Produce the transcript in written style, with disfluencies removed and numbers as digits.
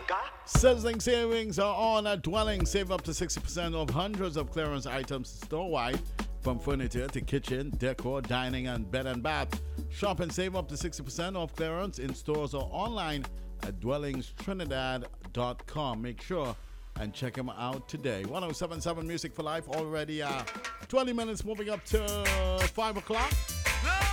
Sizzling savings are on at Dwelling. Save up to 60% off hundreds of clearance items store-wide, from furniture to kitchen, decor, dining, and bed and bath. Shop and save up to 60% off clearance in stores or online at dwellingstrinidad.com. Make sure and check them out today. 1077 Music for Life already 20 minutes moving up to 5 o'clock.